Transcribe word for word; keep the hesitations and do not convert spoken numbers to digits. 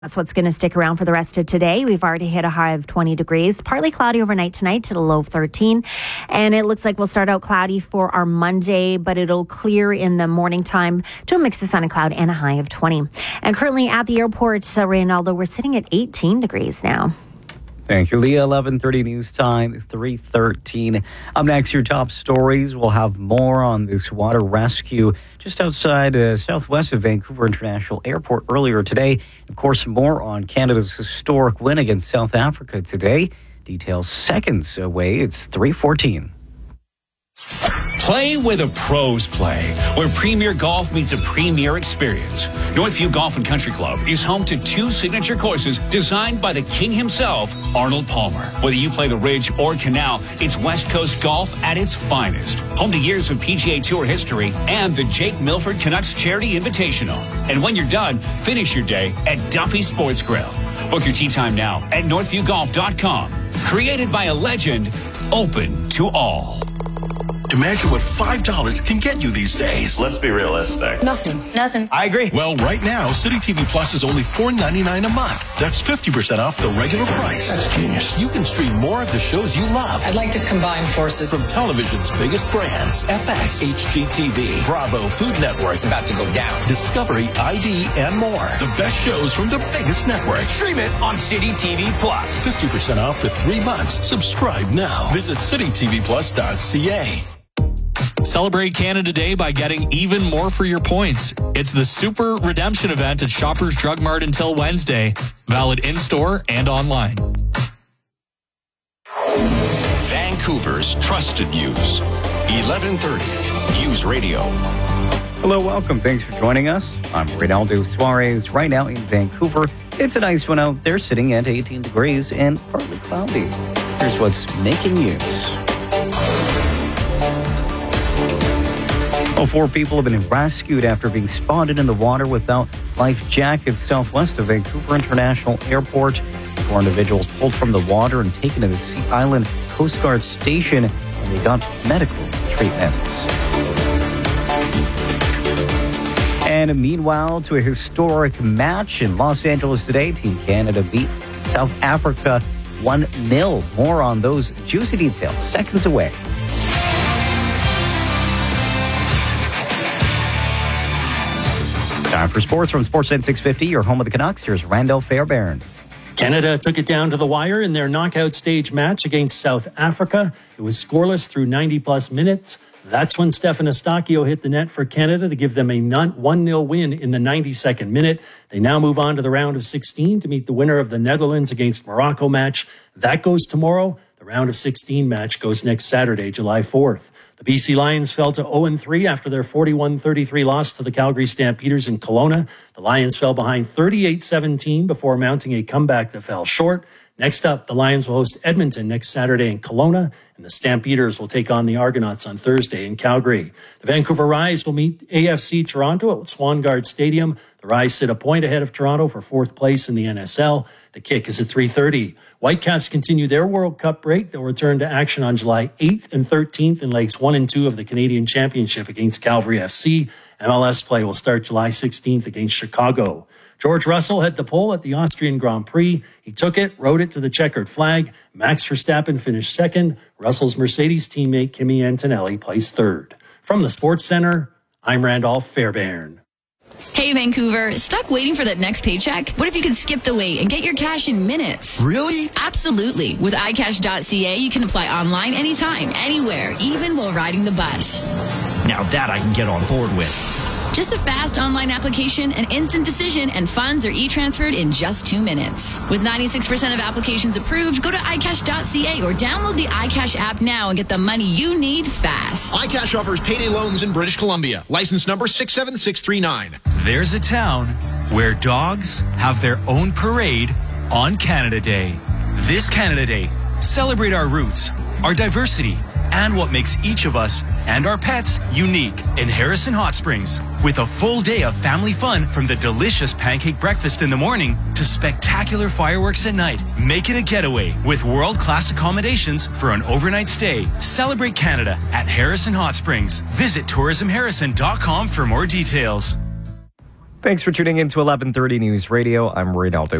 That's what's going to stick around for the rest of today. We've already hit a high of twenty degrees. Partly cloudy overnight tonight to the low of thirteen. And it looks like we'll start out cloudy for our Monday, but it'll clear in the morning time to a mix of sun and cloud and a high of twenty. And currently at the airport, uh, Reynaldo, we're sitting at eighteen degrees now. Thank you, Leah. eleven thirty news time, three thirteen. Up next, your top stories. We'll have more on this water rescue just outside uh, southwest of Vancouver International Airport earlier today. Of course, more on Canada's historic win against South Africa today. Details seconds away. It's three fourteen. Play where the pros play, where Premier Golf meets a premier experience. Northview Golf and Country Club is home to two signature courses designed by the king himself, Arnold Palmer. Whether you play the Ridge or Canal, it's West Coast golf at its finest. Home to years of P G A Tour history and the Jake Milford Canucks Charity Invitational. And when you're done, finish your day at Duffy Sports Grill. Book your tee time now at northview golf dot com. Created by a legend, open to all. Imagine what five dollars can get you these days. Let's be realistic. Nothing. Nothing. I agree. Well, right now, City T V Plus is only four ninety-nine a month. That's fifty percent off the regular price. That's genius. You can stream more of the shows you love. I'd like to combine forces. From television's biggest brands, F X, H G T V, Bravo, Food Network. It's about to go down. Discovery, I D, and more. The best shows from the biggest networks. Stream it on City T V Plus. fifty percent off for three months. Subscribe now. Visit city t v plus dot c a. Celebrate Canada Day by getting even more for your points. It's the Super Redemption event at Shoppers Drug Mart until Wednesday. Valid in-store and online. Vancouver's trusted news. eleven thirty News Radio. Hello, welcome. Thanks for joining us. I'm Reynaldo Suarez. Right now in Vancouver, it's a nice one out there, sitting at eighteen degrees and partly cloudy. Here's what's making news. Well, four people have been rescued after being spotted in the water without life jackets southwest of Vancouver International Airport. Four individuals pulled from the water and taken to the Sea Island Coast Guard Station, and they got medical treatments. And meanwhile, to a historic match in Los Angeles today, Team Canada beat South Africa one nil. More on those juicy details seconds away. Time for sports from Sportsnet six fifty, your home of the Canucks. Here's Randall Fairbairn. Canada took it down to the wire in their knockout stage match against South Africa. It was scoreless through ninety-plus minutes. That's when Stefan Eustáquio hit the net for Canada to give them a one nil win in the ninety-second minute. They now move on to the round of sixteen to meet the winner of the Netherlands against Morocco match. That goes tomorrow. The round of sixteen match goes next Saturday, July fourth. The B C Lions fell to oh and three after their forty-one thirty-three loss to the Calgary Stampeders in Kelowna. The Lions fell behind thirty-eight seventeen before mounting a comeback that fell short. Next up, the Lions will host Edmonton next Saturday in Kelowna, and the Stampeders will take on the Argonauts on Thursday in Calgary. The Vancouver Rise will meet A F C Toronto at Swangard Stadium. The Rise sit a point ahead of Toronto for fourth place in the N S L. The kick is at three thirty. Whitecaps continue their World Cup break. They'll return to action on July eighth and thirteenth in legs one and two of the Canadian Championship against Calgary F C. M L S play will start July sixteenth against Chicago. George Russell had the pole at the Austrian Grand Prix. He took it, rode it to the checkered flag. Max Verstappen finished second. Russell's Mercedes teammate Kimi Antonelli placed third. From the Sports Center, I'm Randolph Fairbairn. Hey, Vancouver, stuck waiting for that next paycheck? What if you could skip the wait and get your cash in minutes? Really? Absolutely. With i cash dot c a, you can apply online anytime, anywhere, even while riding the bus. Now that I can get on board with. Just a fast online application, an instant decision, and funds are e-transferred in just two minutes. With ninety-six percent of applications approved, go to i cash dot c a or download the iCash app now and get the money you need fast. iCash offers payday loans in British Columbia. License number six seven six three nine. There's a town where dogs have their own parade on Canada Day. This Canada Day, celebrate our roots, our diversity, and what makes each of us and our pets unique in Harrison Hot Springs. With a full day of family fun from the delicious pancake breakfast in the morning to spectacular fireworks at night. Make it a getaway with world-class accommodations for an overnight stay. Celebrate Canada at Harrison Hot Springs. Visit tourism harrison dot com for more details. Thanks for tuning in to eleven thirty News Radio. I'm Reynaldo